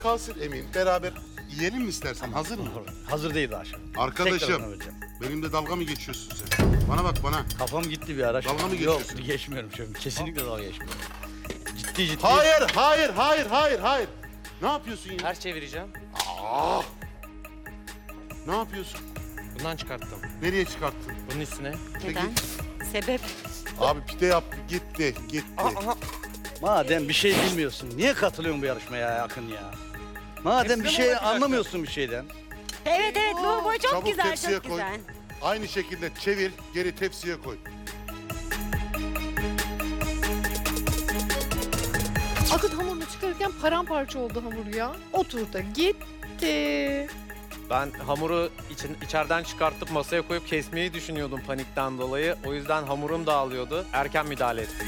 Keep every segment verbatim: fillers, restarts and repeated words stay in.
kalsın Emin. Beraber yiyelim mi istersen? Hazır mı? Hazır değil daha şimdi. Arkadaşım, Tekrardan öleceğim. benimle dalga mı geçiyorsun sen? Bana bak bana. Kafam gitti bir ara. Dalga mı Yok geçiyorsun? geçmiyorum şefim. Kesinlikle dalga geçmiyorum. Ciddi ciddi. Hayır, hayır, hayır, hayır, hayır. Ne yapıyorsun ya? Ters çevireceğim. Aa! Ne yapıyorsun? Bundan çıkarttım. Nereye çıkarttın? Bunun üstüne. Neden? Sebep? Abi pide yaptı, gitti, gitti. Aha. Madem bir şey bilmiyorsun, niye katılıyorsun bu yarışmaya ya Akın ya? Madem Hepsine bir mi şey bırakacaksın? anlamıyorsun bir şeyden. Evet evet bu, bu çok Çabuk güzel tepsiye çok koy. güzel. Aynı şekilde çevir, geri tepsiye koy. Akın hamurunu çıkarırken paramparça oldu hamur ya. Oturdu gitti. Ben hamuru için, içeriden çıkartıp masaya koyup kesmeyi düşünüyordum panikten dolayı. O yüzden hamurum dağılıyordu. Erken müdahale ettim.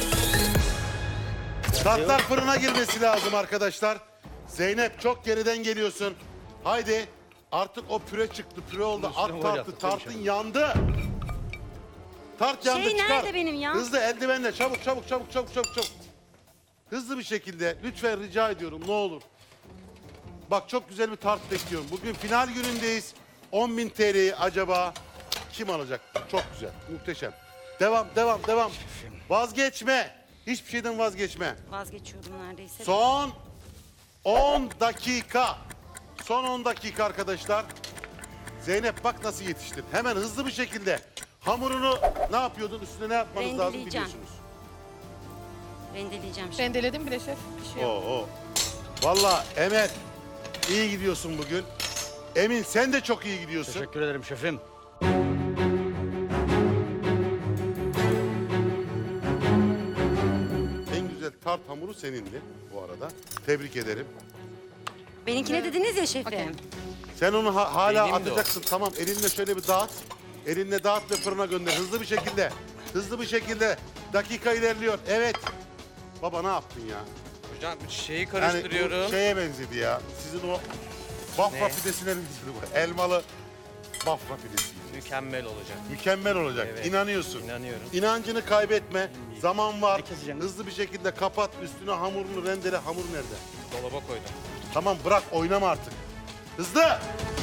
Tatlar fırına girmesi lazım arkadaşlar. Zeynep çok geriden geliyorsun. Haydi. Artık o püre çıktı, püre oldu. Üstüne At gol tartı, attık, tartın demişim. yandı. Tart yandı, Şey çıkar. nerede benim ya? Hızlı eldivenle, çabuk çabuk çabuk çabuk çabuk çabuk. Hızlı bir şekilde lütfen rica ediyorum ne olur. Bak çok güzel bir tart bekliyorum. Bugün final günündeyiz. on bin T L'yi acaba kim alacak? Çok güzel, muhteşem. Devam, devam, devam. Vazgeçme. Hiçbir şeyden vazgeçme. Vazgeçiyordum neredeyse. Son on dakika. Son on dakika arkadaşlar. Zeynep bak nasıl yetiştin. Hemen hızlı bir şekilde hamurunu ne yapıyordun? Üstüne ne yapmanız lazım Rendeleyeceğim. biliyorsunuz. Rendeleyeceğim şimdi. Rendeledim bile şef. Bir şey yok. Oo, oo. Vallahi Emel iyi gidiyorsun bugün. Emin sen de çok iyi gidiyorsun. Teşekkür ederim şefim. En güzel tart hamuru senindi bu arada. Tebrik ederim. Benimkine dediniz ya şefim. Sen onu ha- hala Benim de o. atacaksın. Tamam elinle şöyle bir dağıt. Elinle dağıt ve fırına gönder. Hızlı bir şekilde. Hızlı bir şekilde. Dakika ilerliyor. Evet. Baba ne yaptın ya? Hocam şeyi Yani karıştırıyorum. bu şeye benzedi ya. Sizin o bafra Ne? pidesine benzedi bu. Elmalı bafra pidesi. Mükemmel olacak. Mükemmel olacak. Evet. İnanıyorsun. İnanıyorum. İnancını kaybetme. Zaman var. Ne keseceksin? Hızlı bir şekilde kapat. Üstüne hamurunu rendele. Hamur nerede? Dolaba koydum. Tamam bırak oynama artık. Hızlı.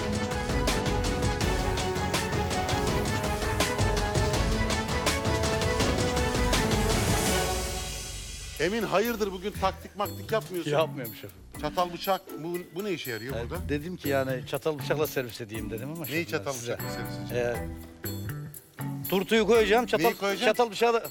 Emin hayırdır bugün taktik maktik yapmıyorsun? Yapmıyorum şefim. Çatal bıçak bu, bu ne işe yarıyor Yani burada? dedim ki yani çatal bıçakla servis edeyim dedim ama Neyi şefim çatal ben size. bıçakla servis edeceksin? Ee, turtuyu koyacağım, çatal, Neyi koyacaksın? çatal bıçağı da...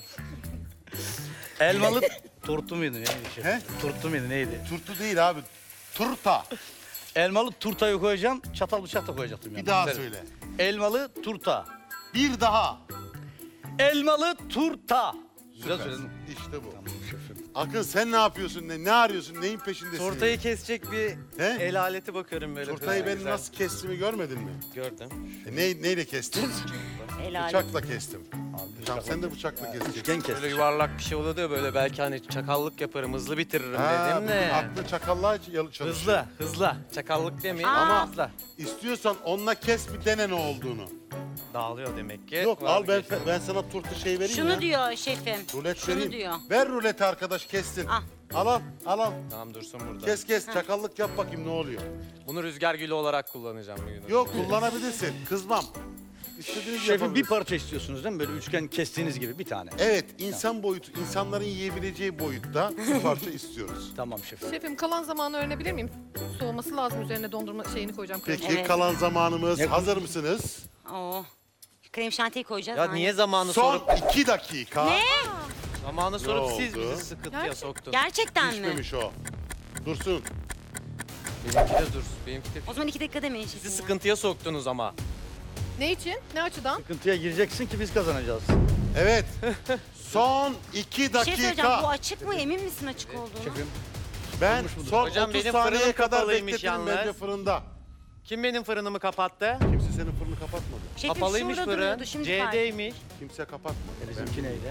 Elmalı turtu muydu neydi şefim? He? Turtu muydu neydi? Turtu değil abi. Turta. Elmalı turtayı koyacağım, çatal bıçak da koyacaktım Bir yani. daha Güzel. söyle. Elmalı turta. Bir daha. Elmalı turta. Güzel Süpersin. söyledim. İşte bu. Tamam şefim. Akın sen ne yapıyorsun? Ne, ne arıyorsun? Neyin peşindesin? Turtayı kesecek bir He? el aleti bakıyorum böyle. Turtayı güzel ben güzel. nasıl kestiğimi görmedin mi? Gördüm. E, ne, neyle kestin? Helal. Bıçakla kestim. Abi, Tamam sen de bıçakla keseceksin. Üçgen kes. Böyle yuvarlak bir şey oluyordu ya böyle belki hani çakallık yaparım, hızlı bitiririm Ha, dedim bugün de. aklı çakallığa çalışıyor. Hızlı, hızlı. Çakallık demeyeyim Aa. ama hızlı. İstiyorsan onunla kes bir dene ne olduğunu. Dağılıyor demek ki. Yok al ben, Vazgeçtim. ben sana turtu şey vereyim Şunu ya. diyor şefim. Rulet Şunu vereyim. diyor. Ver ruleti arkadaş kessin. Ah. Al al al al. Tamam dursun burada. Kes kes çakallık yap bakayım ne oluyor. Bunu rüzgar gülü olarak kullanacağım bugün. Yok kullanabilirsin kızmam. İstediğiniz gibi Şefim bir yapabilirsin. parça istiyorsunuz değil mi? Böyle üçgen kestiğiniz gibi bir tane. Evet insan boyutu, insanların yiyebileceği boyutta bir parça istiyoruz. Tamam şefim. Şefim kalan zamanı öğrenebilir miyim? Soğuması lazım üzerine dondurma şeyini koyacağım. kremi. Peki Evet. kalan zamanımız Ne- hazır mısınız? Oo. Krem şantiyi koyacağız. Ya aynen. niye zamanı Son sorup iki dakika. Ne? zamanı sorup Ne siz oldu? bizi sıkıntıya Gerçek- soktunuz. Gerçekten mi? Pişmemiş o. Dursun. Benimki de dursun. Benimki de O zaman iki dakika demeyin Bizi şefim. ya. sıkıntıya soktunuz ama. Ne için? Ne açıdan? Sıkıntıya gireceksin ki biz kazanacağız. Evet. Son iki Bir şey söyleyeceğim. Bu dakika. açık mı? Emin misin açık olduğunu? Şefim. Ben Olmuş mudur? son Hocam otuz benim saniyeye fırınım kadar kapalıymış bekletirim yalnız. bence fırında. Kim benim fırınımı kapattı? Kimse senin fırını kapatmadı. Şefim Kapalıymış şurada fırın. duruyordu. Şimdi fark- C'deymiş. Kimse kapatmadı. Bizimki neydi?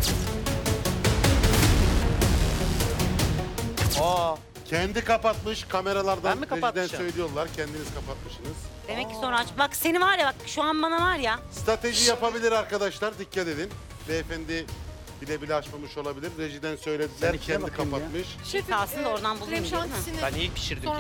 Aa, Kendi kapatmış kameralardan Ben mi rejiden kapatmışım? söylüyorlar. Kendiniz kapatmışsınız. Demek ki sonra aç. Bak seni var ya bak şu an bana var ya. Strateji yapabilir arkadaşlar. Dikkat edin. Beyefendi Bile bile açmamış olabilir. Rejiden söylediler, Seninkine kendi bakayım ya. kapatmış. Şefim, Aslında e, oradan bulayım krem değil mi? şantisini Ben iyi pişirdim Sonra